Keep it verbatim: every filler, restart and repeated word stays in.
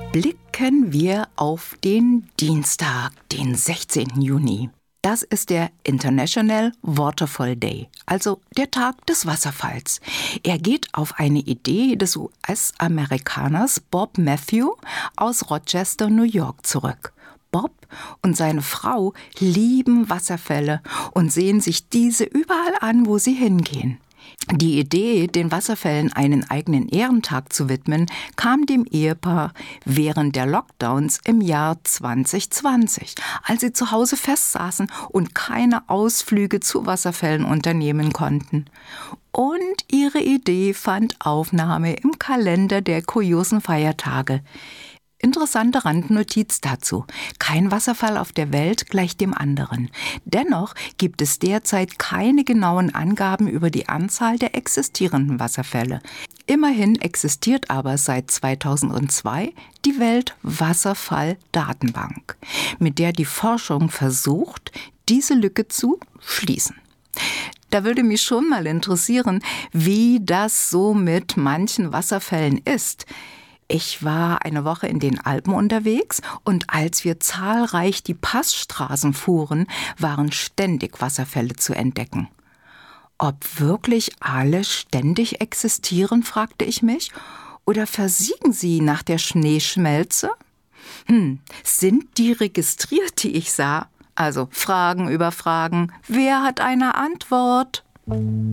Blicken wir auf den Dienstag, den sechzehnten Juni. Das ist der International Waterfall Day, also der Tag des Wasserfalls. Er geht auf eine Idee des U S-Amerikaners Bob Matthew aus Rochester, New York zurück. Bob und seine Frau lieben Wasserfälle und sehen sich diese überall an, wo sie hingehen. Die Idee, den Wasserfällen einen eigenen Ehrentag zu widmen, kam dem Ehepaar während der Lockdowns im Jahr zwanzig zwanzig, als sie zu Hause festsaßen und keine Ausflüge zu Wasserfällen unternehmen konnten. Und ihre Idee fand Aufnahme im Kalender der kuriosen Feiertage. Interessante Randnotiz dazu: Kein Wasserfall auf der Welt gleicht dem anderen. Dennoch gibt es derzeit keine genauen Angaben über die Anzahl der existierenden Wasserfälle. Immerhin existiert aber seit zweitausendzwei die Weltwasserfall-Datenbank, mit der die Forschung versucht, diese Lücke zu schließen. Da würde mich schon mal interessieren, wie das so mit manchen Wasserfällen ist. Ich war eine Woche in den Alpen unterwegs und als wir zahlreich die Passstraßen fuhren, waren ständig Wasserfälle zu entdecken. Ob wirklich alle ständig existieren, fragte ich mich, oder versiegen sie nach der Schneeschmelze? Hm, sind die registriert, die ich sah? Also Fragen über Fragen. Wer hat eine Antwort?